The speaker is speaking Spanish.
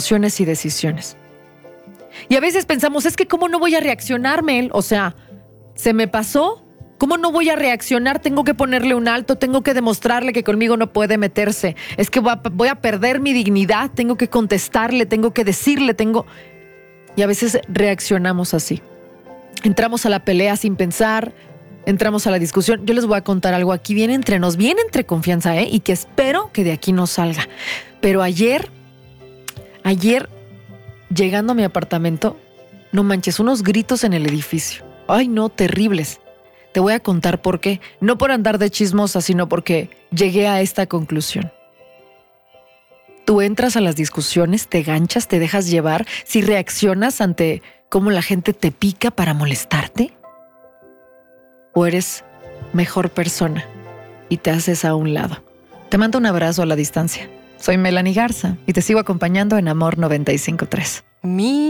emociones y decisiones. Y a veces pensamos, es que ¿cómo no voy a reaccionar, Mel? O sea, ¿se me pasó? ¿Cómo no voy a reaccionar? Tengo que ponerle un alto, tengo que demostrarle que conmigo no puede meterse. Es que voy a perder mi dignidad, tengo que contestarle, tengo que decirle, Y a veces reaccionamos así. Entramos a la pelea sin pensar, entramos a la discusión. Yo les voy a contar algo aquí bien entre nos, bien entre confianza, y que espero que de aquí no salga. Pero ayer, llegando a mi apartamento, no manches, unos gritos en el edificio. Ay, no, terribles. Te voy a contar por qué. No por andar de chismosa, sino porque llegué a esta conclusión. Tú entras a las discusiones, te ganchas, te dejas llevar, si reaccionas ante cómo la gente te pica para molestarte, o eres mejor persona y te haces a un lado. Te mando un abrazo a la distancia. Soy Melanie Garza y te sigo acompañando en Amor 95.3.